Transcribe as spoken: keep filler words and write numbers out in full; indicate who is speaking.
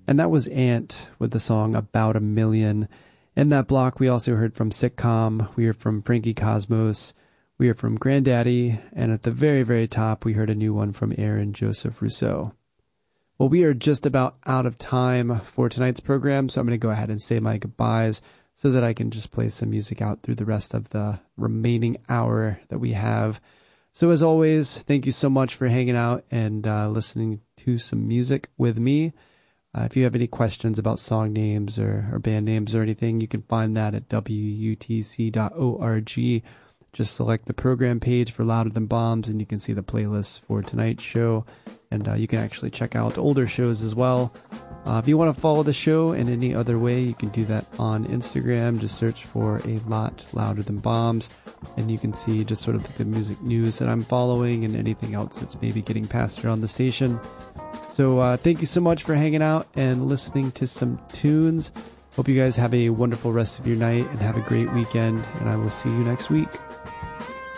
Speaker 1: And that was Ant with the song About a Million. In that block, we also heard from Sitcom, we heard from Frankie Cosmos, we heard from Granddaddy, and at the very, very top, we heard a new one from Aaron Joseph Rousseau. Well, we are just about out of time for tonight's program, so I'm going to go ahead and say my goodbyes so that I can just play some music out through the rest of the remaining hour that we have. So as always, thank you so much for hanging out and uh, listening to some music with me. Uh, if you have any questions about song names or, or band names or anything, you can find that at W U T C dot org. Just select the program page for Louder Than Bombs, and you can see the playlist for tonight's show. And uh, you can actually check out older shows as well. Uh, if you want to follow the show in any other way, you can do that on Instagram. Just search for A Lot Louder Than Bombs, and you can see just sort of the music news that I'm following and anything else that's maybe getting passed here on the station. So uh, thank you so much for hanging out and listening to some tunes. Hope you guys have a wonderful rest of your night and have a great weekend, and I will see you next week.